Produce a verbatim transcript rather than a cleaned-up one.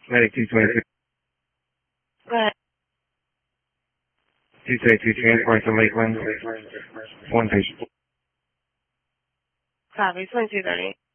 Medic two twenty-two. Go ahead. two twenty-two transport to Lakeland. One patient. Copy, twenty-two thirty.